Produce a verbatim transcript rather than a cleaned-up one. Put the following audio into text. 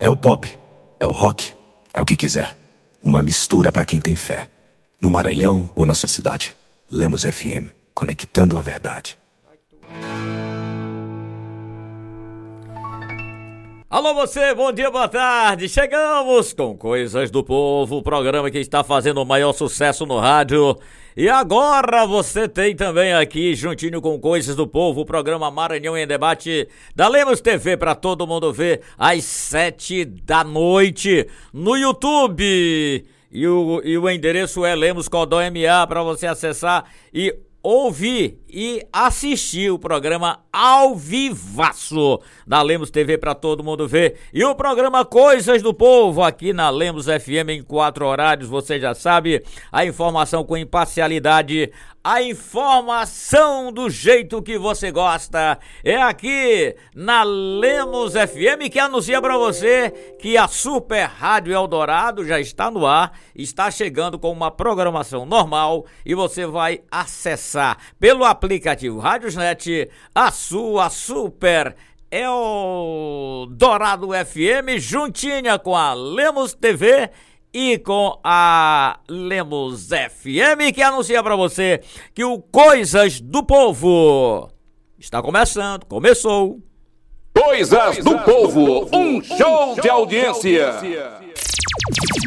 É o pop, é o rock, é o que quiser. Uma mistura pra quem tem fé. No Maranhão ou na sua cidade. Lemos F M, conectando a verdade. Alô você, bom dia, boa tarde. Chegamos com Coisas do Povo, o programa que está fazendo o maior sucesso no rádio. E agora você tem também aqui, juntinho com Coisas do Povo, o programa Maranhão em Debate da Lemos T V, para todo mundo ver às sete da noite no YouTube. E o, e o endereço é Lemos Codó M A para você acessar e ouvir e assistir o programa ao vivaço da Lemos T V para todo mundo ver. E o programa Coisas do Povo aqui na Lemos F M em quatro horários, você já sabe, a informação com imparcialidade, a informação do jeito que você gosta. É aqui na Lemos F M que anuncia para você que a Super Rádio Eldorado já está no ar, está chegando com uma programação normal e você vai acessar pelo aplicativo Radiosnet a sua Super Eldorado F M juntinha com a Lemos T V e com a Lemos F M, que anuncia pra você que o Coisas do Povo está começando, começou. Coisas do Povo, um show de audiência.